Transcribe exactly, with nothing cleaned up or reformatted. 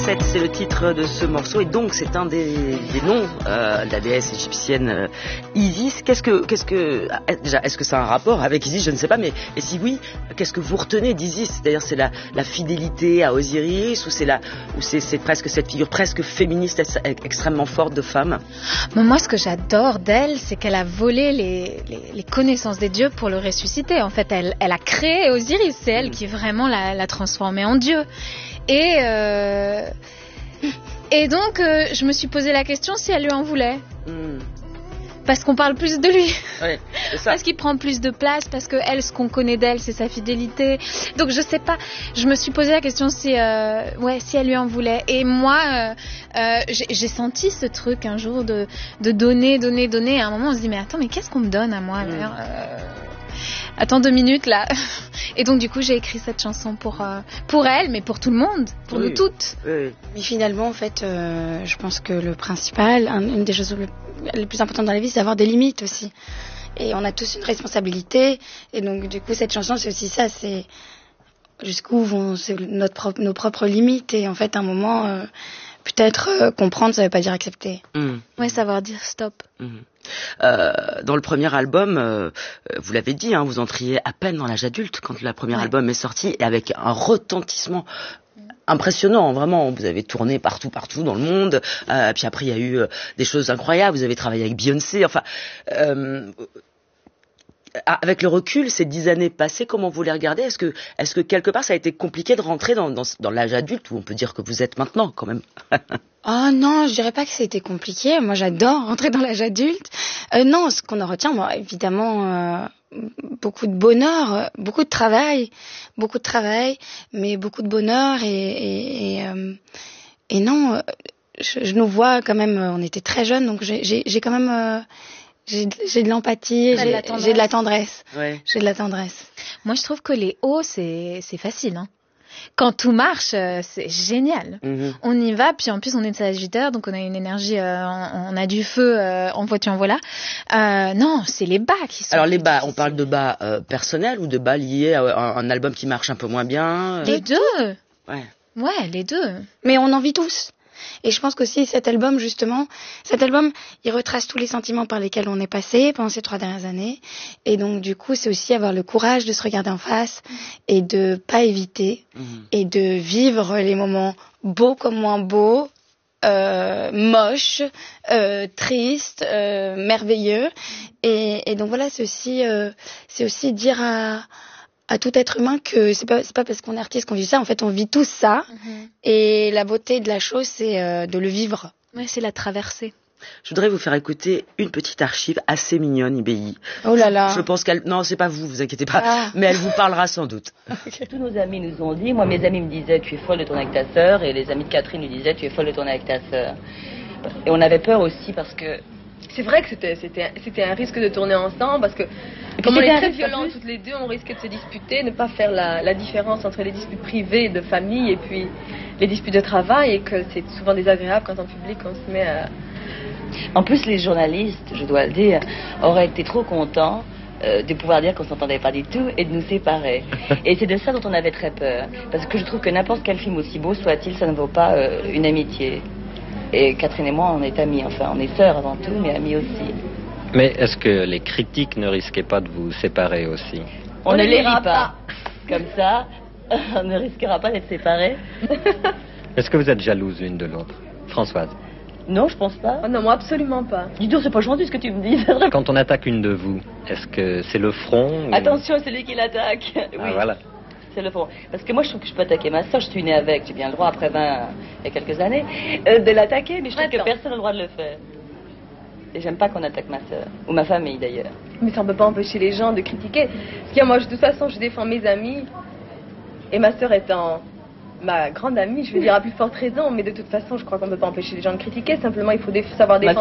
C'est le titre de ce morceau et donc c'est un des, des noms euh, de la déesse égyptienne euh, Isis. Qu'est-ce que, qu'est-ce que, déjà, est-ce que ça a un rapport avec Isis? Je ne sais pas, mais et si oui, qu'est-ce que vous retenez d'Isis? C'est-à-dire, c'est la, la fidélité à Osiris ou c'est la, ou c'est, c'est presque cette figure presque féministe extrêmement forte de femme? Mais moi, ce que j'adore d'elle, c'est qu'elle a volé les, les, les connaissances des dieux pour le ressusciter. En fait, elle, elle a créé Osiris. C'est elle mmh. qui vraiment l'a, l'a transformé en dieu. Et, euh, et donc, euh, je me suis posé la question si elle lui en voulait. Mm. Parce qu'on parle plus de lui. Oui, c'est ça. Parce qu'il prend plus de place, parce que elle, ce qu'on connaît d'elle, c'est sa fidélité. Donc, je sais pas. Je me suis posé la question si, euh, ouais, si elle lui en voulait. Et moi, euh, euh, j'ai, j'ai senti ce truc un jour de, de donner, donner, donner. Et à un moment, on se dit, mais attends, mais qu'est-ce qu'on me donne à moi? Mm. euh, Attends deux minutes là. Et donc du coup j'ai écrit cette chanson pour euh, pour elle, mais pour tout le monde, pour oui. nous toutes. Oui. Mais finalement en fait, euh, je pense que le principal, une des choses les plus importantes dans la vie, c'est d'avoir des limites aussi. Et on a tous une responsabilité. Et donc du coup cette chanson c'est aussi ça, c'est jusqu'où vont c'est notre propre, nos propres limites. Et en fait à un moment, euh, peut-être euh, comprendre, ça veut pas dire accepter. Mmh. Ouais, savoir dire stop. Mmh. Euh, dans le premier album, euh, vous l'avez dit, hein, vous entriez à peine dans l'âge adulte quand le premier ouais. album est sorti, et avec un retentissement impressionnant, vraiment. Vous avez tourné partout, partout dans le monde. Euh, puis après, il y a eu euh, des choses incroyables. Vous avez travaillé avec Beyoncé. Enfin, euh, avec le recul, ces dix années passées, comment vous les regardez? Est-ce que, est-ce que quelque part, ça a été compliqué de rentrer dans, dans, dans l'âge adulte où on peut dire que vous êtes maintenant, quand même? Oh non, je dirais pas que c'était compliqué. Moi, j'adore rentrer dans l'âge adulte. Euh, non, ce qu'on en retient, bon, évidemment, euh, beaucoup de bonheur, beaucoup de travail, beaucoup de travail, mais beaucoup de bonheur et et, et, euh, et non, je, je nous vois quand même. On était très jeunes, donc j'ai, j'ai, j'ai quand même. Euh, J'ai, j'ai de l'empathie, j'ai, de j'ai de la tendresse. Ouais. J'ai de la tendresse. Moi, je trouve que les hauts, c'est, c'est facile. Hein. Quand tout marche, c'est génial. Mm-hmm. On y va, puis en plus, on est de Sagittaire, donc on a une énergie, euh, on, on a du feu, euh, en vois-tu, en voilà. Euh, non, c'est les bas qui sont. Alors les bas, difficiles. On parle de bas euh, personnels ou de bas liés à un, un album qui marche un peu moins bien? Les deux. Ouais. Ouais, les deux. Mais on en vit tous. Et je pense qu'aussi cet album, justement, cet album, il retrace tous les sentiments par lesquels on est passé pendant ces trois dernières années. Et donc, du coup, c'est aussi avoir le courage de se regarder en face et de pas éviter mmh. et de vivre les moments beaux comme moins beaux, euh, moches, euh, tristes, euh, merveilleux. Et, et donc voilà, c'est aussi, euh, c'est aussi dire à à tout être humain que c'est pas c'est pas parce qu'on est artiste qu'on vit ça. En fait, on vit tous ça. Mm-hmm. Et la beauté de la chose, c'est euh, de le vivre. Ouais, c'est la traversée. Je voudrais vous faire écouter une petite archive assez mignonne, I B I. Oh là là. Je pense qu'elle... Non, c'est pas vous, vous inquiétez pas. Ah. Mais elle vous parlera sans doute. Okay. Tous nos amis nous ont dit, moi mes amis me disaient tu es folle de tourner avec ta sœur, et les amis de Catherine lui disaient tu es folle de tourner avec ta sœur. Et on avait peur aussi parce que c'est vrai que c'était, c'était, c'était un risque de tourner ensemble parce que comme on est très violents toutes les deux, on risquait de se disputer, ne pas faire la, la différence entre les disputes privées de famille et puis les disputes de travail, et que c'est souvent désagréable quand en public on se met à... En plus, les journalistes, je dois le dire, auraient été trop contents euh, de pouvoir dire qu'on s'entendait pas du tout et de nous séparer. Et c'est de ça dont on avait très peur. Parce que je trouve que n'importe quel film, aussi beau soit-il, ça ne vaut pas euh, une amitié. Et Catherine et moi, on est amis, enfin on est sœurs avant tout, mais amis aussi. Mais est-ce que les critiques ne risquaient pas de vous séparer aussi? On, on ne les lit pas. pas. Comme ça, on ne risquera pas d'être séparés. Est-ce que vous êtes jalouses l'une de l'autre, Françoise? Non, je pense pas. Oh non, moi absolument pas. Dis donc, c'est pas gentil ce que tu me dis. Quand on attaque une de vous, est-ce que c'est le front ou... Attention, c'est lui qui l'attaque. Ah, oui. Voilà. C'est le fond. Parce que moi, je trouve que je peux attaquer ma soeur. Je suis née avec. J'ai bien le droit, après vingt, il y a quelques années, euh, de l'attaquer. Mais je trouve Attends. que personne n'a le droit de le faire. Et j'aime pas qu'on attaque ma soeur. Ou ma famille, d'ailleurs. Mais ça ne peut pas empêcher les gens de critiquer. Parce que moi, de toute façon, je défends mes amis. Et ma soeur étant ma grande amie, je veux dire à plus forte raison. Mais de toute façon, je crois qu'on ne peut pas empêcher les gens de critiquer. Simplement, il faut déf- savoir défendre.